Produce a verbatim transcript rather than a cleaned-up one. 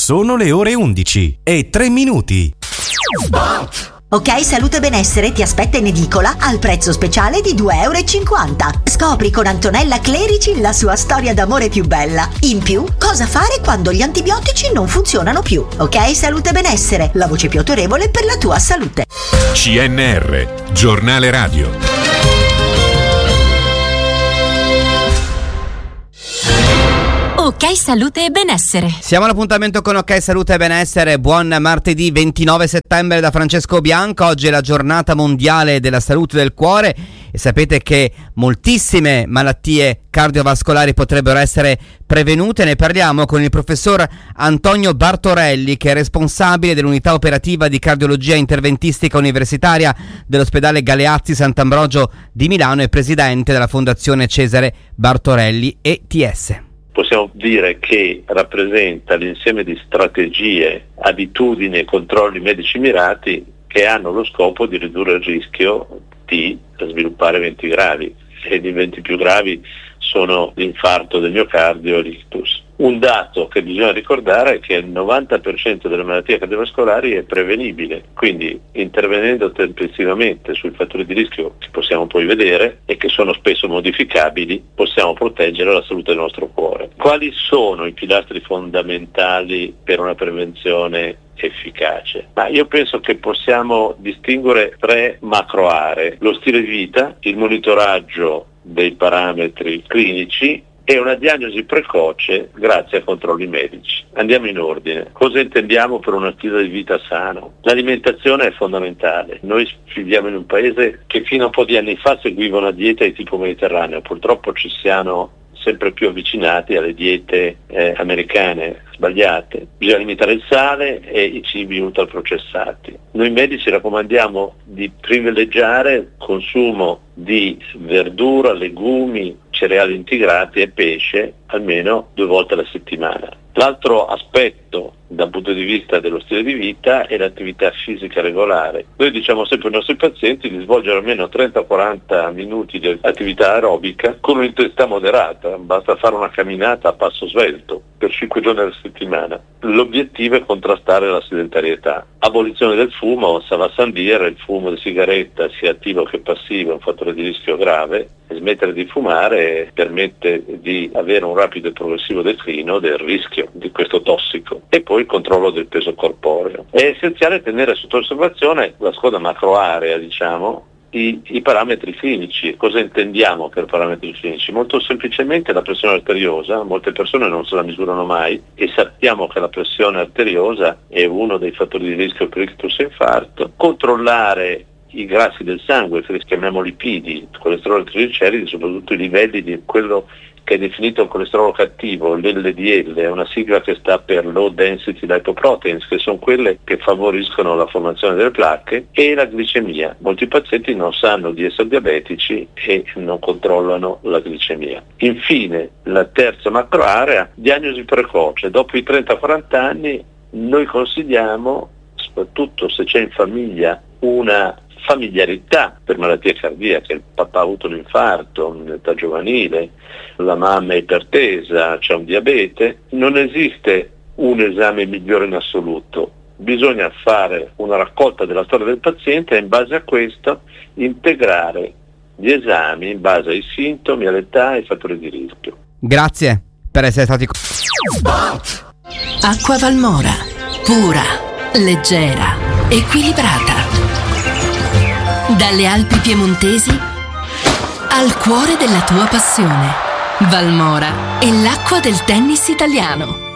Sono le ore undici e tre minuti. Ok Salute e Benessere ti aspetta in edicola al prezzo speciale di due euro e cinquanta. Scopri con Antonella Clerici la sua storia d'amore più bella. In più, cosa fare quando gli antibiotici non funzionano più. Ok Salute e Benessere, la voce più autorevole per la tua salute. C N R, giornale radio. Ok Salute e Benessere. Siamo all'appuntamento con Ok Salute e Benessere. Buon martedì ventinove settembre da Francesco Bianco. Oggi è la giornata mondiale della salute del cuore e sapete che moltissime malattie cardiovascolari potrebbero essere prevenute. Ne parliamo con il professor Antonio Bartorelli, che è responsabile dell'unità operativa di cardiologia interventistica universitaria dell'ospedale Galeazzi Sant'Ambrogio di Milano e presidente della Fondazione Cesare Bartorelli E T S. Possiamo dire che rappresenta l'insieme di strategie, abitudini e controlli medici mirati che hanno lo scopo di ridurre il rischio di sviluppare eventi gravi. E gli eventi più gravi sono l'infarto del miocardio e l'ictus. Un dato che bisogna ricordare è che il novanta per cento delle malattie cardiovascolari è prevenibile, quindi intervenendo tempestivamente sui fattori di rischio che possiamo poi vedere e che sono spesso modificabili, possiamo proteggere la salute del nostro cuore. Quali sono i pilastri fondamentali per una prevenzione efficace? Ma io penso che possiamo distinguere tre macro aree: lo stile di vita, il monitoraggio dei parametri clinici e una diagnosi precoce grazie a controlli medici. Andiamo in ordine. Cosa intendiamo per uno stile di vita sano? L'alimentazione è fondamentale. Noi viviamo in un paese che fino a un po' di anni fa seguiva una dieta di tipo mediterraneo. Purtroppo ci siamo sempre più avvicinati alle diete eh, americane sbagliate. Bisogna limitare il sale e i cibi ultraprocessati. Noi medici raccomandiamo di privilegiare il consumo di verdura, legumi, cereali integrati e pesce almeno due volte alla settimana. L'altro aspetto dal punto di vista dello stile di vita è l'attività fisica regolare. Noi diciamo sempre ai nostri pazienti di svolgere almeno trenta quaranta minuti di attività aerobica con un'intensità moderata, basta fare una camminata a passo svelto per cinque giorni alla settimana. L'obiettivo è contrastare la sedentarietà. Abolizione del fumo, ça va sans dire, il fumo di sigaretta sia attivo che passivo è un fattore di rischio grave e smettere di fumare permette di avere un rapido e progressivo declino del rischio di questo tossico. E poi il controllo del peso corporeo. È essenziale tenere sotto osservazione la seconda macroarea, diciamo, I, i parametri clinici. Cosa intendiamo per parametri clinici? Molto semplicemente la pressione arteriosa. Molte persone non se la misurano mai e sappiamo che la pressione arteriosa è uno dei fattori di rischio per ictus e infarto. Controllare i grassi del sangue, che chiamiamo lipidi, colesterolo e trigliceridi, soprattutto i livelli di quello che è definito il colesterolo cattivo, l'L D L, è una sigla che sta per Low Density Lipoproteins, che sono quelle che favoriscono la formazione delle placche, e la glicemia. Molti pazienti non sanno di essere diabetici e non controllano la glicemia. Infine, la terza macroarea, diagnosi precoce. Dopo i trenta quaranta anni noi consigliamo, soprattutto se c'è in famiglia una familiarità per malattie cardiache, il papà ha avuto un infarto in età giovanile, la mamma è ipertesa, c'è un diabete, non esiste un esame migliore in assoluto. Bisogna fare una raccolta della storia del paziente e in base a questo integrare gli esami in base ai sintomi, all'età e ai fattori di rischio. Grazie per essere stati con Acqua Valmora, pura, leggera, equilibrata. Dalle Alpi piemontesi al cuore della tua passione. Valmora è l'acqua del tennis italiano.